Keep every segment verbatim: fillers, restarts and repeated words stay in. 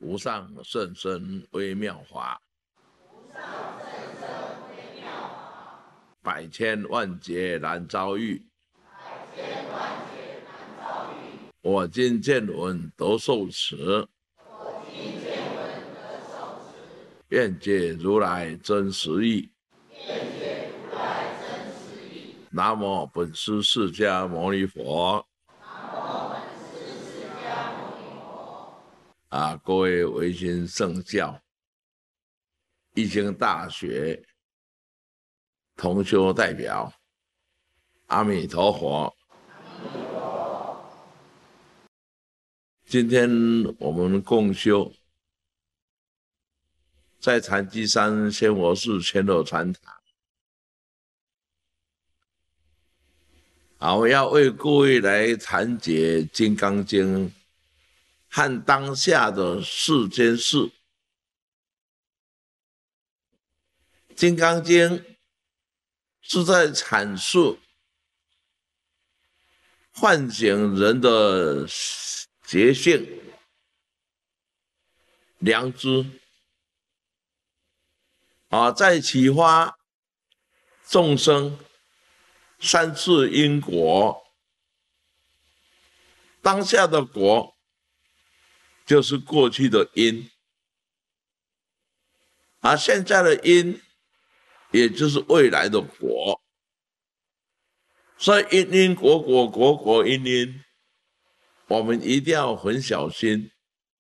无上甚深微妙法，百千万劫难遭遇。我今见闻得受持，愿解如来真实义。南无本师释迦牟尼佛。啊，各位维新圣教、义经大学同修代表，阿弥陀佛。今天我们共修在禅机山仙佛寺千乐禅堂，啊，我要为各位来谈解《金刚经》和当下的世间事。《金刚经》是在阐述唤醒人的觉性、良知，啊，在启发众生三世因果。当下的果就是过去的因，而现在的因也就是未来的果。所以因因果果果果因因，我们一定要很小心，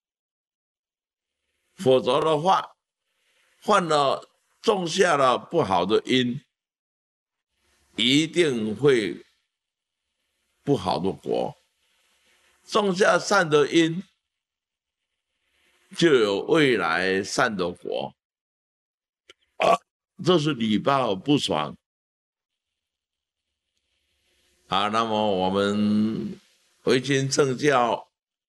否则的话，犯了种下了不好的因，一定会不好的果；种下善的因，就有未来善的果。啊，这是礼报不爽啊。那么我们维新正教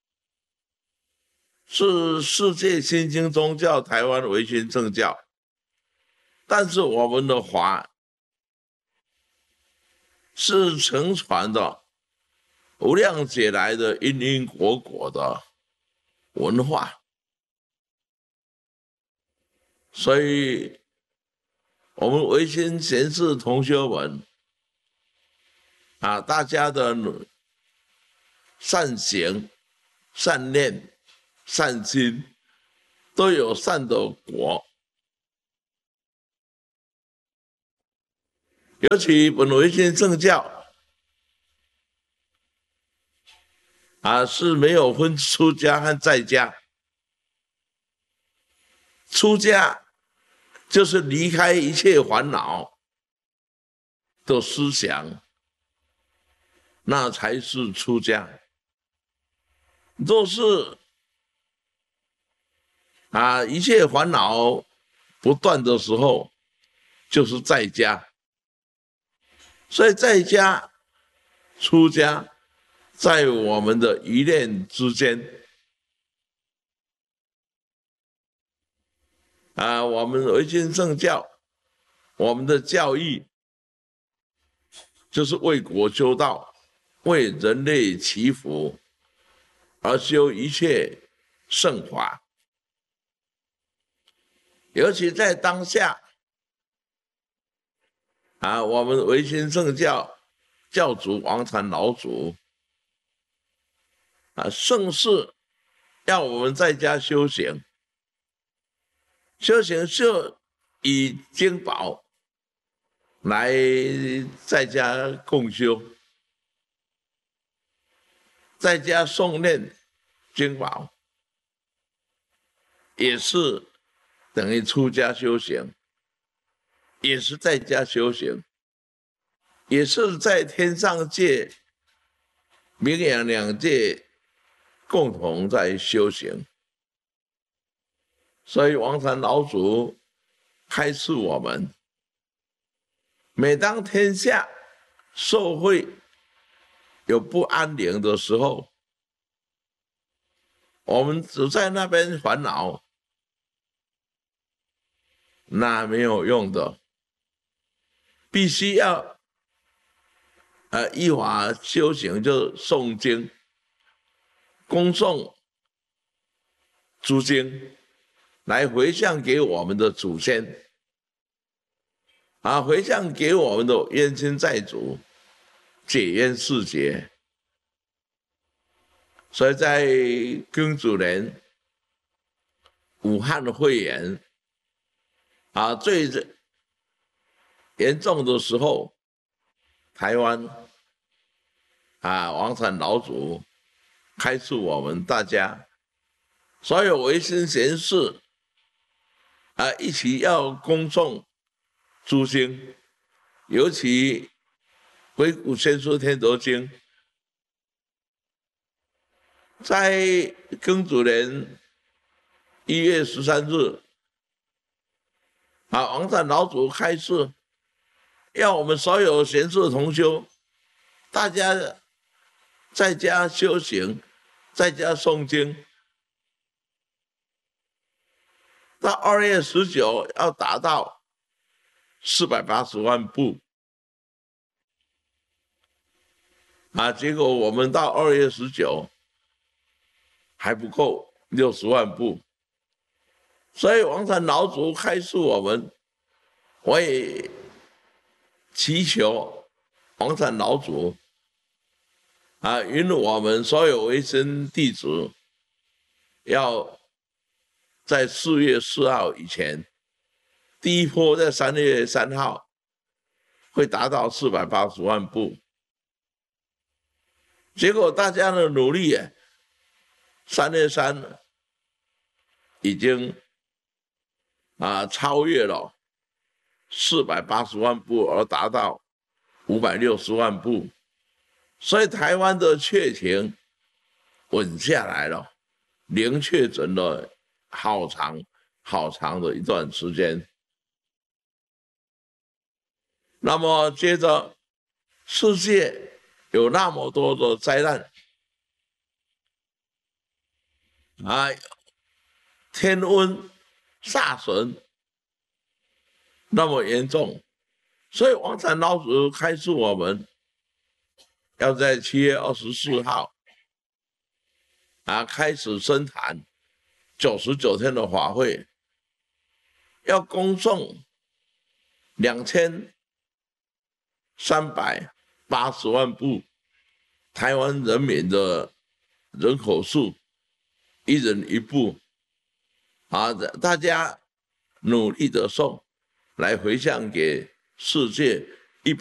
是世界新兴宗教，台湾维新正教，但是我们的法是承传的无量劫来的因因果果的文化，所以我们维新贤士同学们啊，大家的善行、善念、善心都有善的果。尤其本维新正教啊，是没有分出家和在家。出家就是离开一切烦恼的思想，那才是出家。若是啊一切烦恼不断的时候，就是在家。所以在家、出家，在我们的一念之间。啊，我们维新正教，我们的教义就是为国修道，为人类祈福，而修一切圣法。尤其在当下，啊，我们维新正教教主王禅老祖啊，盛世要我们在家修行。修行就以经宝来在家共修，在家诵念经宝，也是等于出家修行，也是在家修行，也是在天上界、冥阳两界共同在修行。所以王禅老祖开示我们，每当天下社会有不安宁的时候，我们只在那边烦恼，那没有用的，必须要呃依法修行，就诵经、恭诵诸经，来回向给我们的祖先，啊，回向给我们的冤亲债主，解冤释结。所以在庚子年武汉的肺炎啊最严重的时候，台湾啊王禅老祖开示我们大家，所有维新贤士啊一起要恭诵诸经，尤其《鬼谷先说天德经》。在庚子年一月十三日，啊，王禅老祖开示，要我们所有贤士同修，大家在家修行，在家诵经，到二月十九要达到四百八十万部，啊，结果我们到二月十九。还不够六十万部，所以王禅老祖开示我们，我也祈求王禅老祖啊，允我们所有维生弟子，要在四月四号以前，第一波在三月三号会达到四百八十万部。结果大家的努力啊，三月三已经啊超越了四百八十万部，而达到五百六十万部，所以台湾的确情稳下来了，零确诊了好长好长的一段时间。那么接着，世界有那么多的灾难。啊，天瘟、煞神那么严重，所以王禅老祖开示我们，要在七月二十四号啊开始生坛九十九天的法会，要恭诵两千三百八十万部台湾人民的人口数。一人一部，啊，大家努力的诵，来回向给世界